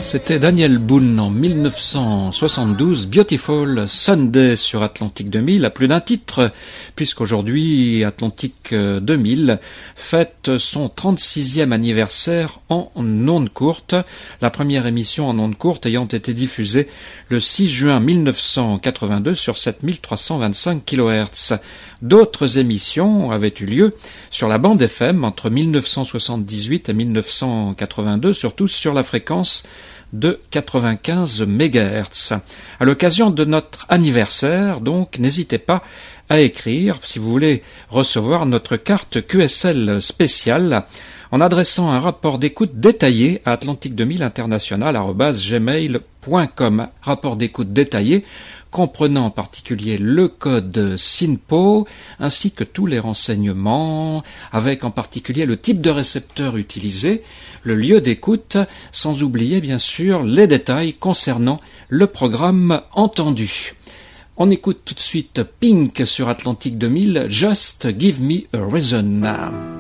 C'était Daniel Boone en 1972, Beautiful Sunday sur Atlantique 2000, à plus d'un titre, puisqu'aujourd'hui Atlantique 2000 fête son 36e anniversaire en ondes courtes, la première émission en ondes courtes ayant été diffusée le 6 juin 1982 sur 7325 kHz. D'autres émissions avaient eu lieu sur la bande FM entre 1978 et 1982, surtout sur la fréquence de 95 MHz. À l'occasion de notre anniversaire, donc, n'hésitez pas à écrire si vous voulez recevoir notre carte QSL spéciale en adressant un rapport d'écoute détaillé à atlantique2000international@gmail.com. Rapport d'écoute détaillé comprenant en particulier le code SINPO, ainsi que tous les renseignements, avec en particulier le type de récepteur utilisé, le lieu d'écoute, sans oublier bien sûr les détails concernant le programme entendu. On écoute tout de suite Pink sur Atlantique 2000, Just Give Me a Reason.